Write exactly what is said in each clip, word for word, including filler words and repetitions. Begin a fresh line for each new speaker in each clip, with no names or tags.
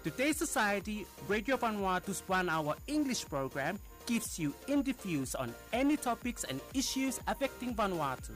Today's Society, Radio Vanuatu's one-hour English program gives you in-depth views on any topics and issues affecting Vanuatu.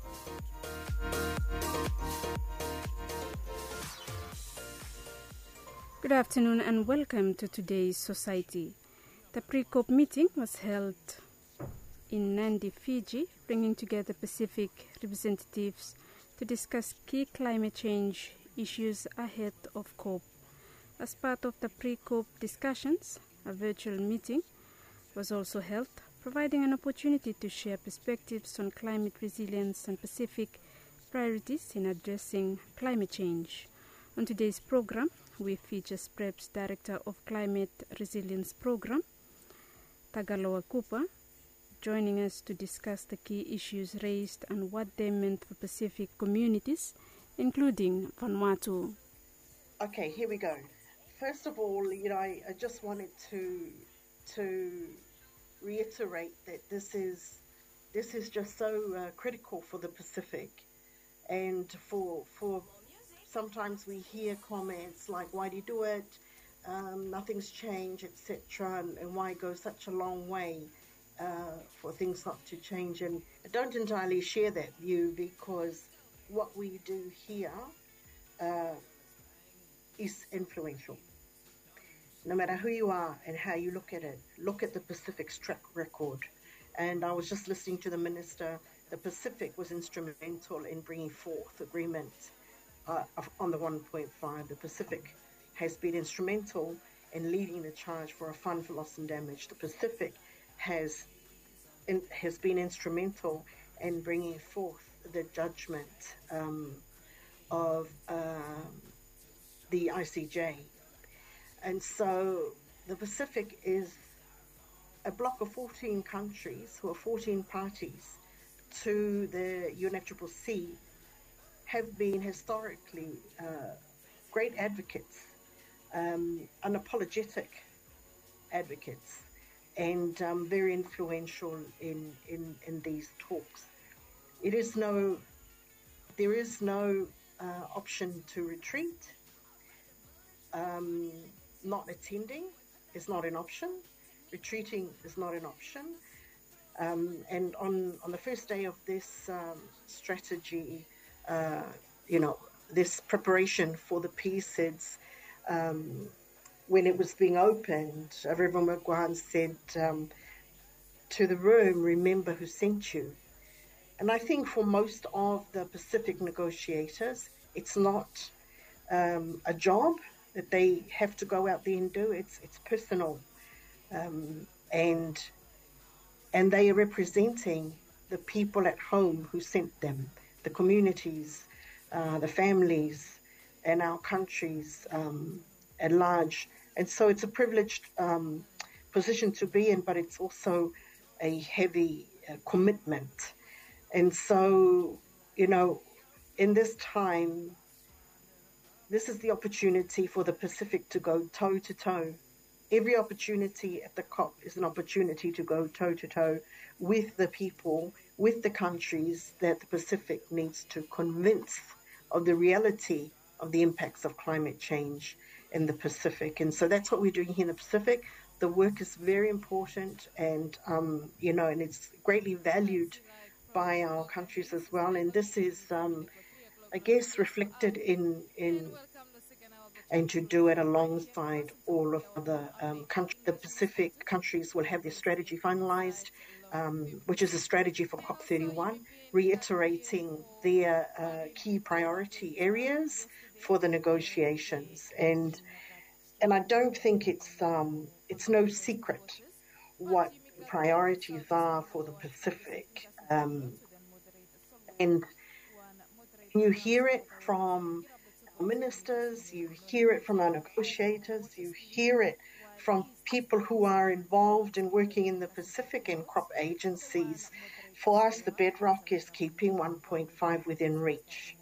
Good afternoon and welcome to today's Society. The pre-COP meeting was held in Nadi, Fiji, bringing together Pacific representatives to discuss key climate change issues ahead of COP. As part of the pre-COP discussions, a virtual meeting was also held, providing an opportunity to share perspectives on climate resilience and Pacific priorities in addressing climate change. On today's program, we feature SPREP's Director of Climate Resilience Program, Tagaloa Cooper, joining us to discuss the key issues raised and what they meant for Pacific communities, including Vanuatu.
Okay, here we go. First of all, you know, I, I just wanted to to reiterate that this is this is just so uh, critical for the Pacific, and for for sometimes we hear comments like, "Why do you do it? Um, nothing's changed, et cetera" and, and why go such a long way uh, for things not to change. And I don't entirely share that view, because what we do here uh, is influential. No matter who you are and how you look at it, look at the Pacific's track record. And I was just listening to the minister. The Pacific was instrumental in bringing forth agreement uh, on the one point five. The Pacific has been instrumental in leading the charge for a fund for loss and damage. The Pacific has in, has been instrumental in bringing forth the judgment um, of um, the I C J. And so the Pacific is a block of fourteen countries who are fourteen parties to the U N F C C C, have been historically uh, great advocates, um, unapologetic advocates, and um, very influential in, in, in these talks. It is no, there is no uh, option to retreat. Um, not attending is not an option. Retreating is not an option. Um, and on, on the first day of this um, strategy, uh, you know, this preparation for the peace, it's, um, when it was being opened, Reverend Magwan said um, to the room, "Remember who sent you." And I think for most of the Pacific negotiators, it's not um, a job that they have to go out there and do. It's it's personal, um, and and they are representing the people at home who sent them, the communities, uh, the families, and our countries um, at large. And so it's a privileged um, position to be in, but it's also a heavy uh, commitment. And so, you know, in this time, this is the opportunity for the Pacific to go toe-to-toe. Every opportunity at the COP is an opportunity to go toe-to-toe with the people, with the countries that the Pacific needs to convince of the reality of the impacts of climate change in the Pacific. And so that's what we're doing here in the Pacific. The work is very important, and, um, you know, and it's greatly valued by our countries as well. And this is... Um, I guess reflected in in and to do it alongside all of the um, countries. The Pacific countries will have their strategy finalized, um, which is a strategy for COP thirty-one, reiterating their uh, key priority areas for the negotiations. And and I don't think it's um, it's no secret what priorities are for the Pacific, um, and you hear it from our ministers, you hear it from our negotiators, you hear it from people who are involved in working in the Pacific and COP agencies. For us, the bedrock is keeping one point five within reach.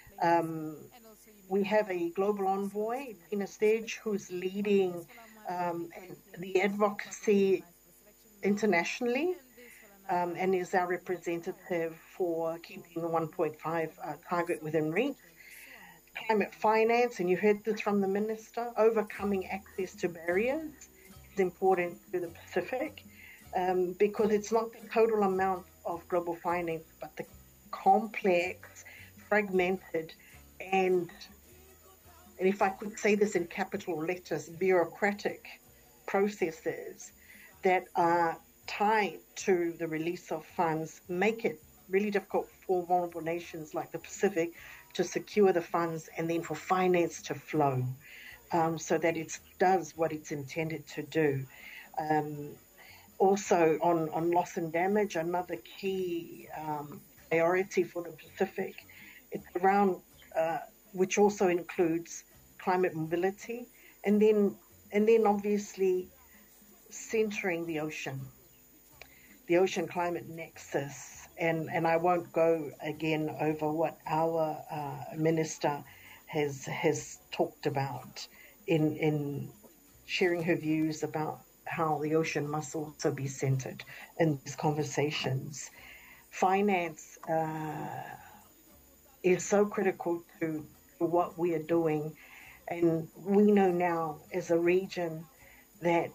Um, we have a global envoy, Tina Stage, who's leading um, the advocacy internationally, Um, and is our representative for keeping the one point five uh, target within reach. climate finance, and you heard this from the Minister, overcoming access to barriers is important to the Pacific, um, because it's not the total amount of global finance, but the complex, fragmented, and, and if I could say this in capital letters, bureaucratic processes that are tied to the release of funds make it really difficult for vulnerable nations like the Pacific to secure the funds and then for finance to flow, um, so that it does what it's intended to do. Um, also on, on loss and damage, another key um, priority for the Pacific, it's around, uh, which also includes climate mobility, and then and then obviously centering the ocean, the ocean climate nexus. And, and I won't go again over what our uh, minister has has talked about in in sharing her views about how the ocean must also be centered in these conversations. Finance uh, is so critical to, to what we are doing, and we know now as a region that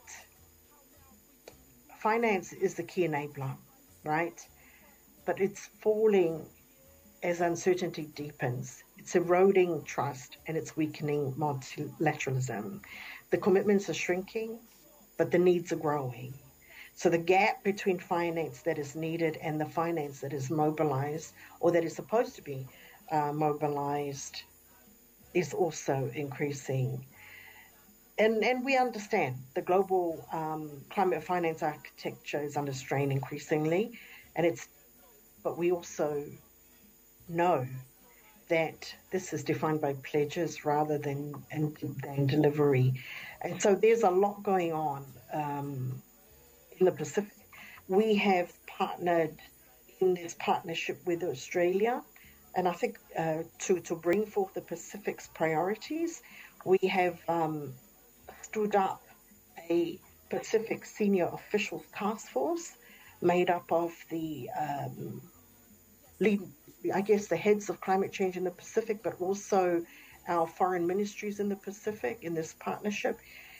finance is the key enabler, right? But it's falling as uncertainty deepens. It's eroding trust and it's weakening multilateralism. The commitments are shrinking, but the needs are growing. So the gap between finance that is needed and the finance that is mobilized, or that is supposed to be uh, mobilized, is also increasing. And, and we understand the global um, climate finance architecture is under strain increasingly, and it's but we also know that this is defined by pledges rather than, than delivery. And so there's a lot going on um, in the Pacific. We have partnered in this partnership with Australia, and I think uh, to, to bring forth the Pacific's priorities, we have um, stood up a Pacific Senior Officials Task Force made up of the um, lead, I guess, the heads of climate change in the Pacific, but also our foreign ministries in the Pacific in this partnership.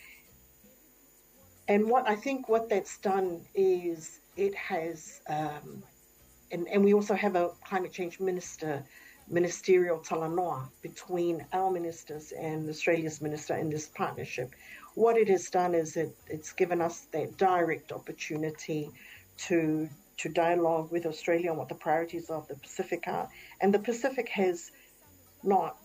And what I think what that's done is it has, um, and, and we also have a climate change minister, ministerial talanoa between our ministers and Australia's minister in this partnership. What it has done is it, it's given us that direct opportunity to to dialogue with Australia on what the priorities of the Pacific are. And the Pacific has not,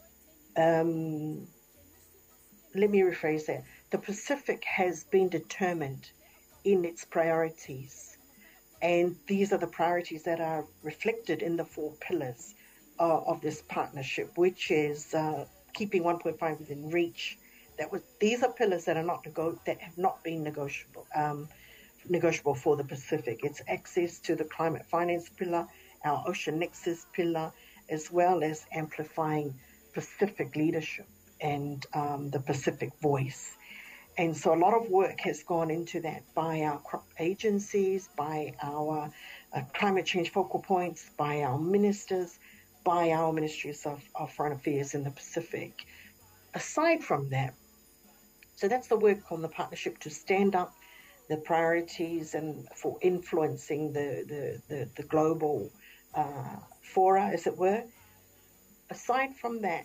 um, let me rephrase that, the Pacific has been determined in its priorities. And these are the priorities that are reflected in the four pillars uh, of this partnership, which is uh, keeping one point five within reach. That was, these are pillars that are not nego- that have not been negotiable. Um, negotiable for the Pacific. It's access to the climate finance pillar, our ocean nexus pillar, as well as amplifying Pacific leadership and um, the Pacific voice. And so a lot of work has gone into that by our crop agencies, by our uh, climate change focal points, by our ministers, by our ministries of, of foreign affairs in the Pacific. Aside from that, so that's the work on the partnership to stand up the priorities and for influencing the, the, the, the global uh, fora, as it were. Aside from that,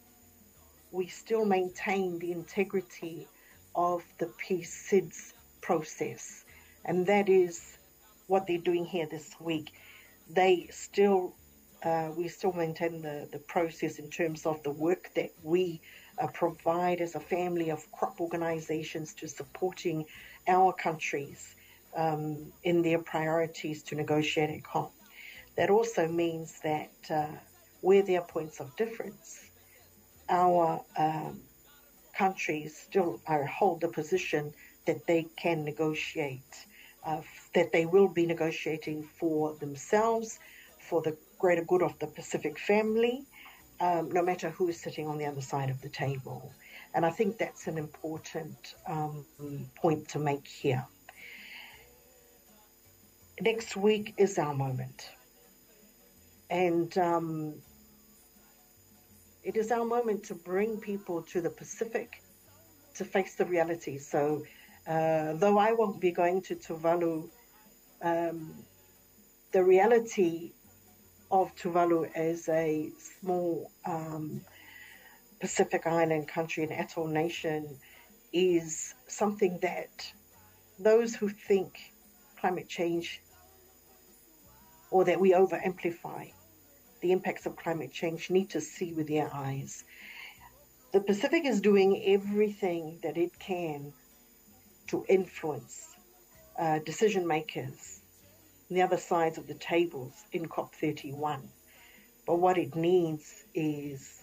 we still maintain the integrity of the Peace S I D S process. And that is what they're doing here this week. They still, uh, we still maintain the, the process in terms of the work that we uh, provide as a family of crop organizations to supporting our countries um, in their priorities to negotiate at COP. That also means that uh, where there are points of difference, our um, countries still are, hold the position that they can negotiate, uh, that they will be negotiating for themselves, for the greater good of the Pacific family, um, no matter who is sitting on the other side of the table. And I think that's an important um, point to make here. Next week is our moment. And um, It is our moment to bring people to the Pacific to face the reality. So uh, though I won't be going to Tuvalu, um, the reality of Tuvalu as a small um, Pacific Island country, an atoll nation, is something that those who think climate change or that we over amplify the impacts of climate change need to see with their eyes. The Pacific is doing everything that it can to influence uh, decision makers on the other sides of the tables in COP thirty-one. But what it needs is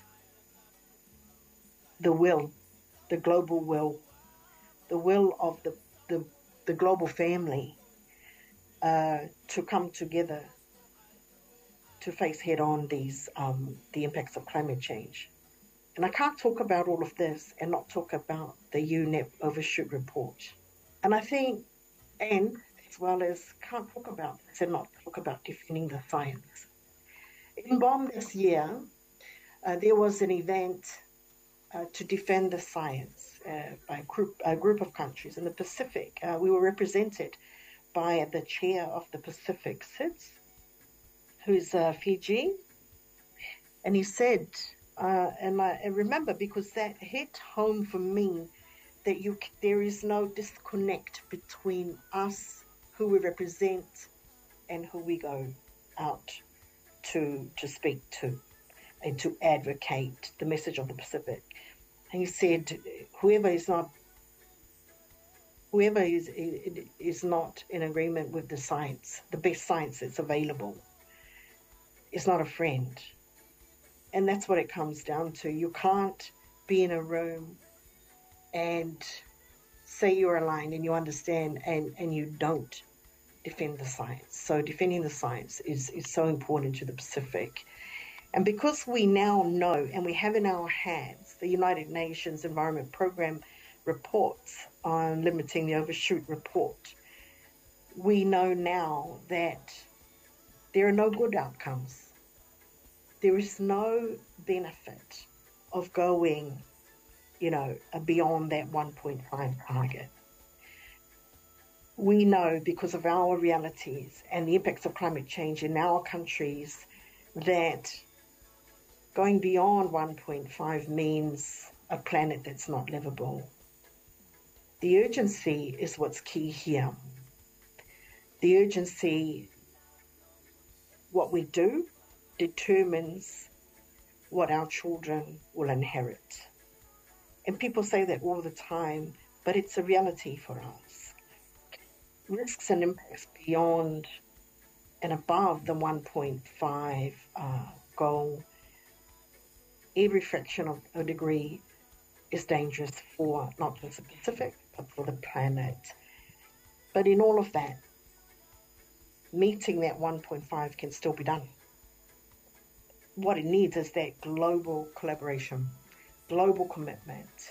the will, the global will, the will of the, the, the global family uh, to come together to face head-on these um, the impacts of climate change. And I can't talk about all of this and not talk about the U N E P Overshoot Report. And I think, and as well as can't talk about this and not talk about defending the science. In B O M this year, uh, there was an event uh, to defend the science uh, by a group, a group of countries in the Pacific. Uh, we were represented by the chair of the Pacific S I D S, who's uh, Fiji, and he said, uh, and I and remember because that hit home for me that you there is no disconnect between us, who we represent, and who we go out to to speak to and to advocate the message of the Pacific. And he said, whoever is not whoever is is not in agreement with the science, the best science that's available, is not a friend. And that's what it comes down to. You can't be in a room and say you're aligned and you understand and, and you don't defend the science. So defending the science is, is so important to the Pacific. And because we now know and we have in our hands the United Nations Environment Programme reports on limiting the overshoot report, we know now that there are no good outcomes. There is no benefit of going, you know, beyond that one point five target. We know because of our realities and the impacts of climate change in our countries that going beyond one point five means a planet that's not livable. The urgency is what's key here. The urgency, what we do, determines what our children will inherit. And people say that all the time, but it's a reality for us. Risks and impacts beyond and above the one point five uh, goal, every fraction of a degree is dangerous for not just the Pacific, but for the planet. But in all of that, meeting that one point five can still be done. What it needs is that global collaboration, global commitment.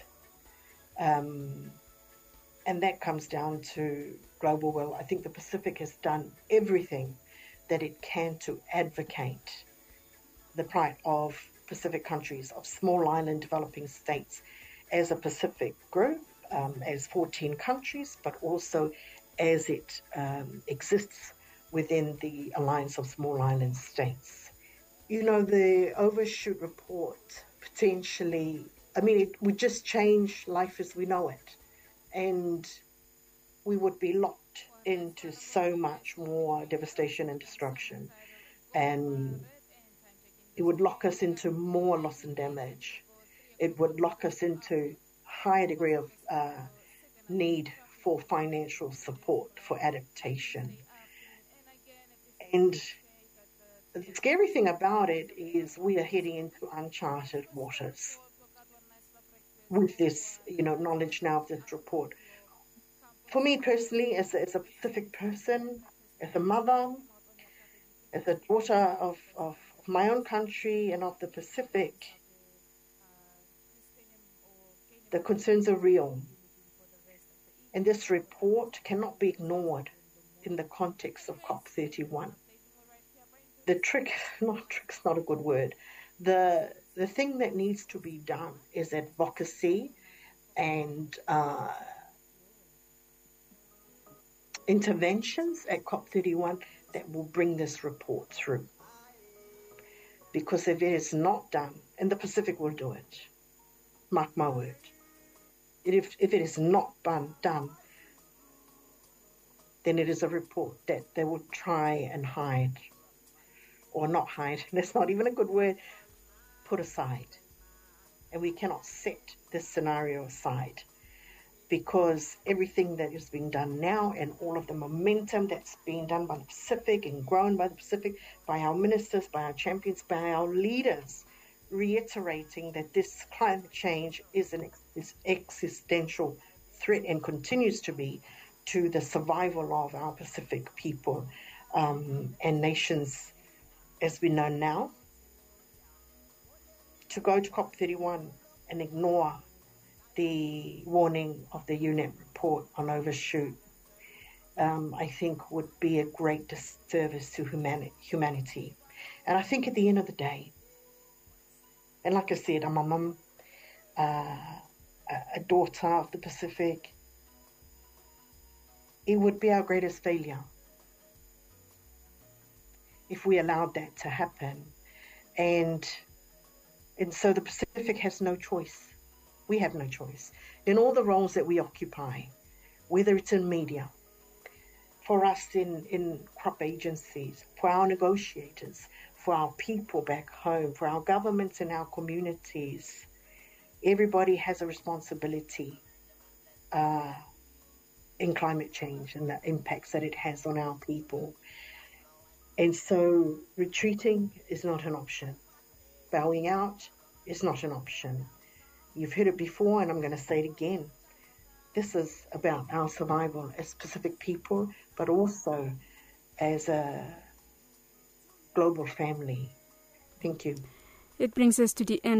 Um, and that comes down to global will. I think the Pacific has done everything that it can to advocate the plight of Pacific countries, of small island developing states as a Pacific group, um, as fourteen countries, but also as it um, exists within the Alliance of Small Island States. You know, the overshoot report potentially, I mean, it would just change life as we know it. And we would be locked into so much more devastation and destruction. And it would lock us into more loss and damage. It would lock us into higher degree of uh, need for financial support, for adaptation. And the scary thing about it is we are heading into uncharted waters with this, you know, knowledge now of this report. For me personally, as a, as a Pacific person, as a mother, as a daughter of, of my own country and of the Pacific, the concerns are real. And this report cannot be ignored in the context of COP thirty-one. The trick, not trick's not a good word. The the thing that needs to be done is advocacy and uh, interventions at COP thirty-one that will bring this report through. Because if it is not done, and the Pacific will do it, mark my word, if, if it is not done, done, then it is a report that they will try and hide, or not hide, that's not even a good word, put aside. And we cannot set this scenario aside, because everything that is being done now and all of the momentum that's being done by the Pacific and grown by the Pacific, by our ministers, by our champions, by our leaders, reiterating that this climate change is an is existential threat and continues to be to the survival of our Pacific people um, and nations as we know now. To go to COP thirty-one and ignore the warning of the U N E P report on overshoot, um, I think would be a great disservice to humani- humanity. And I think at the end of the day, and like I said, I'm a mum, uh, a daughter of the Pacific, it would be our greatest failure if we allowed that to happen. And, and so the Pacific has no choice. We have no choice. In all the roles that we occupy, whether it's in media, for us in, in crop agencies, for our negotiators, for our people back home, for our governments and our communities, everybody has a responsibility uh, in climate change and the impacts that it has on our people. And so retreating is not an option. Bowing out is not an option. You've heard it before, and I'm going to say it again. This is about our survival as Pacific people, but also as a global family. Thank you.
It brings us to the end